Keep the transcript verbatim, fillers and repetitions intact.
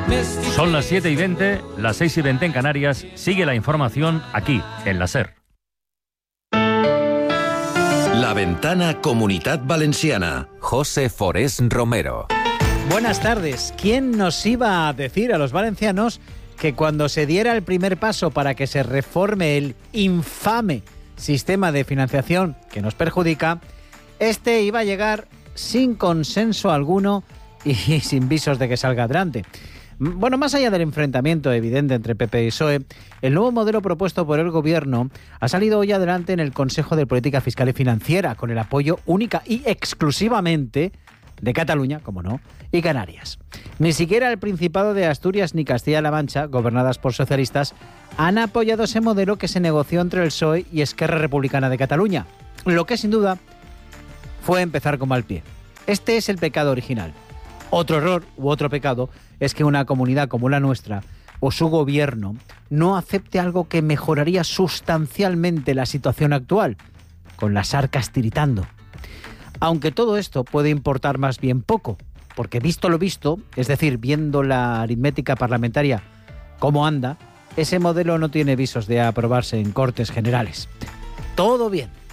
Son las siete y veinte, las seis y veinte en Canarias. Sigue la información aquí, en la SER. La Ventana Comunitat Valenciana. José Forés Romero. Buenas tardes. ¿Quién nos iba a decir a los valencianos que cuando se diera el primer paso para que se reforme el infame sistema de financiación que nos perjudica, este iba a llegar sin consenso alguno y sin visos de que salga adelante? Bueno, más allá del enfrentamiento evidente entre P P y P S O E, el nuevo modelo propuesto por el Gobierno ha salido hoy adelante en el Consejo de Política Fiscal y Financiera, con el apoyo única y exclusivamente de Cataluña, como no, y Canarias. Ni siquiera el Principado de Asturias ni Castilla-La Mancha, gobernadas por socialistas, han apoyado ese modelo que se negoció entre el P S O E y Esquerra Republicana de Cataluña, lo que sin duda fue empezar con mal pie. Este es el pecado original. Otro error u otro pecado es que una comunidad como la nuestra o su gobierno no acepte algo que mejoraría sustancialmente la situación actual, con las arcas tiritando. Aunque todo esto puede importar más bien poco, porque visto lo visto, es decir, viendo la aritmética parlamentaria cómo anda, ese modelo no tiene visos de aprobarse en Cortes Generales. Todo bien.